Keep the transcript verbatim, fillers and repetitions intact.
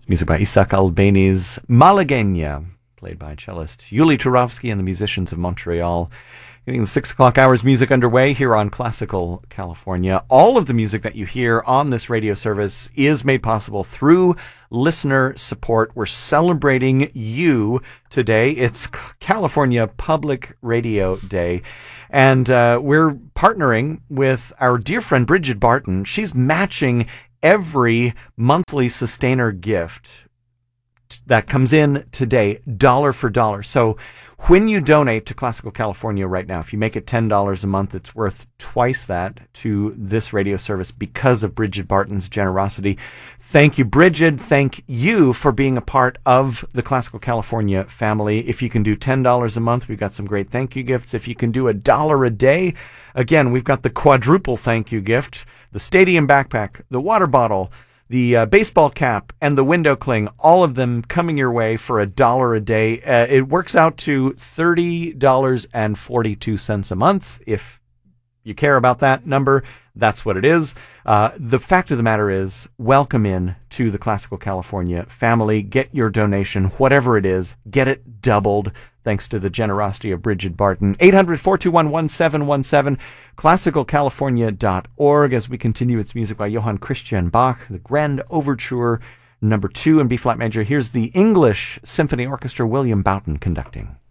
Music by Isaac Albéniz, Malagueña, played by cellist Yuli Turovsky and the musicians of Montreal. Getting the six o'clock hours music underway here on Classical California. All of the music that you hear on this radio service is made possible through listener support. We're celebrating you today. It's California Public Radio Day. And uh, we're partnering with our dear friend Bridget Barton. She's matching every monthly sustainer gift that comes in today, dollar for dollar. So when you donate to Classical California right now, if you make it ten dollars a month, it's worth twice that to this radio service because of Bridget Barton's generosity. Thank you, Bridget. Thank you for being a part of the Classical California family. If you can do ten dollars a month, we've got some great thank you gifts. If you can do a dollar a day, again, we've got the quadruple thank you gift, the stadium backpack, the water bottle, the uh, baseball cap, and the window cling, all of them coming your way for a dollar a day. Uh, it works out to thirty dollars and forty-two cents a month. If you care about that number, that's what it is. Uh, the fact of the matter is, welcome in to the Classical California family. Get your donation, whatever it is, get it doubled, thanks to the generosity of Bridget Barton. eight hundred, four two one, one seven one seven, classical california dot org, as we continue its music by Johann Christian Bach, the Grand Overture, number two in B-flat major. Here's the English Symphony Orchestra, William Boughton conducting.